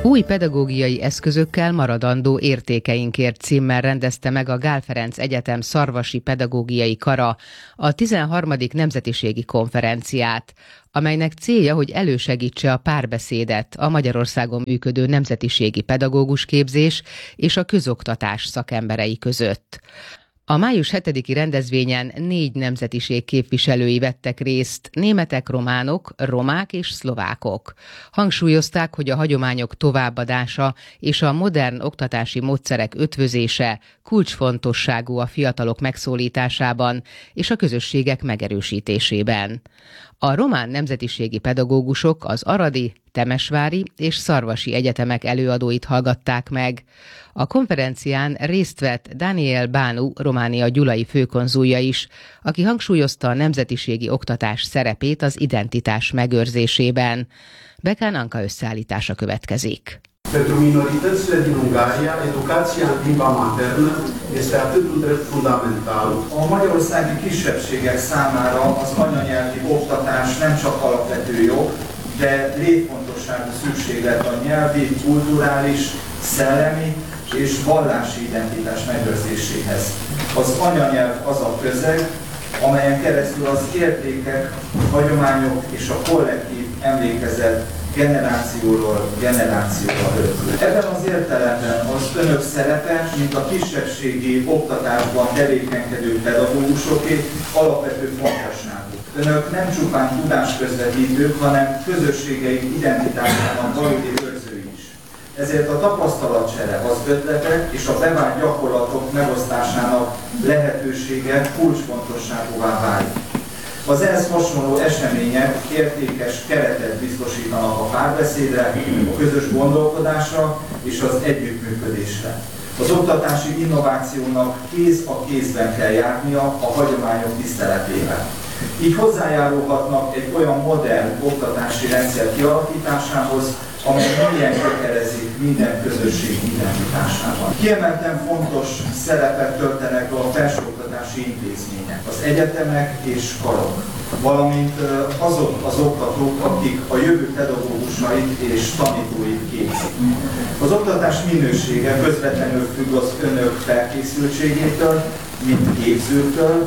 Új pedagógiai eszközökkel maradandó értékeinkért címmel rendezte meg a Gál Ferenc Egyetem Szarvasi Pedagógiai Kara a 13. nemzetiségi konferenciát, amelynek célja, hogy elősegítse a párbeszédet a Magyarországon működő nemzetiségi pedagógusképzés és a közoktatás szakemberei között. A május 7-i rendezvényen 4 nemzetiség képviselői vettek részt, németek, románok, romák és szlovákok. Hangsúlyozták, hogy a hagyományok továbbadása és a modern oktatási módszerek ötvözése kulcsfontosságú a fiatalok megszólításában és a közösségek megerősítésében. A román nemzetiségi pedagógusok az aradi, temesvári és szarvasi egyetemek előadóit hallgatták meg. A konferencián részt vett Daniel Bánu, Románia gyulai főkonzulja is, aki hangsúlyozta a nemzetiségi oktatás szerepét az identitás megőrzésében. Bekán Anka összeállítása következik. Pentru minoritățile din Ungaria, educația în limba maternă este atât un drept fundamental. A magyarországi kisebbségek számára az anyanyelvi oktatás nem csak alapvető jog, de létfontosságú szükséglet a nyelvi, kulturális, szellemi és vallási identitás megőrzéséhez. Az anyanyelv az a közeg, amelyen keresztül az értékek, hagyományok és a kollektív emlékezet generációról generációra örökül. Ebben az értelemben az önök szerepe, mint a kisebbségi oktatásban tevékenykedő pedagógusoké alapvető fontosságú. Önök nem csupán tudásközvetítők, hanem közösségeik identitásának valódi őrzői is. Ezért a tapasztalatcsere, az ötletek és a bevált gyakorlatok megosztásának lehetősége kulcsfontosságúvá válik. Az ehhez hasonló események értékes keretet biztosítanak a párbeszédre, a közös gondolkodásra és az együttműködésre. Az oktatási innovációnak kéz a kézben kell járnia a hagyományok tiszteletével. Így hozzájárulhatnak egy olyan modern oktatási rendszer kialakításához, amely milyen gyökerezik minden közösség identitásában. Kiemelten fontos szerepet töltenek be a felsőoktatási intézmények, az egyetemek és karok, valamint azok az oktatók, akik a jövő pedagógusait és tanítóit képzik. Az oktatás minősége közvetlenül függ az önök felkészültségétől, mint képzőktől,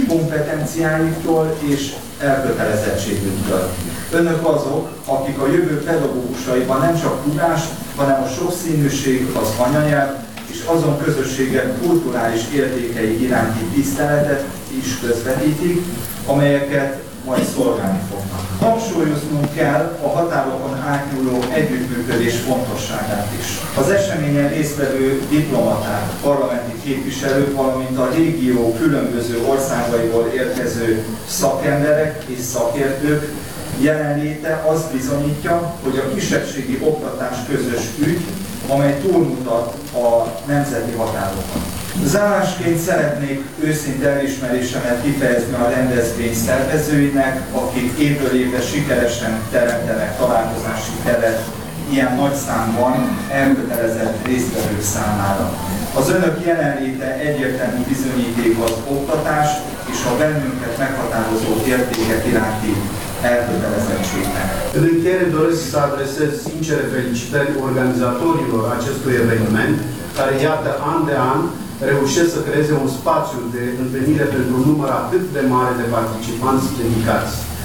kompetenciáiktól és elkötelezettségüktől. Önök azok, akik a jövő pedagógusaiban nem csak tudást, hanem a sokszínűség, az anyanyelv és azon közösségek kulturális értékei iránti tiszteletet is közvetítik, amelyeket majd szolgálni fognak. Hangsúlyoznunk kell a határokon átnyúló együttműködés fontosságát is. Az eseményen résztvevő diplomaták, parlamenti képviselők, valamint a régió különböző országaiból érkező szakemberek és szakértők jelenléte azt bizonyítja, hogy a kisebbségi oktatás közös ügy, amely túlmutat a nemzeti határokon. Zárásként szeretnék őszinte elismerésemet kifejezni a rendezvény szervezőinek, akik évről évre sikeresen teremtenek találkozási teret ilyen nagy számban elkötelezett résztvevők számára. Az önök jelenléte egyértelmű bizonyíték az oktatás és a bennünket meghatározó értékek iránti elkötelezettségnek. În încheiere doresc să adresez sincere felicitări organizatorilor acestui eveniment, care iată an de an reușesc să creeze un spațiu de întâlnire pentru un număr atât de mare de participanți dedicați.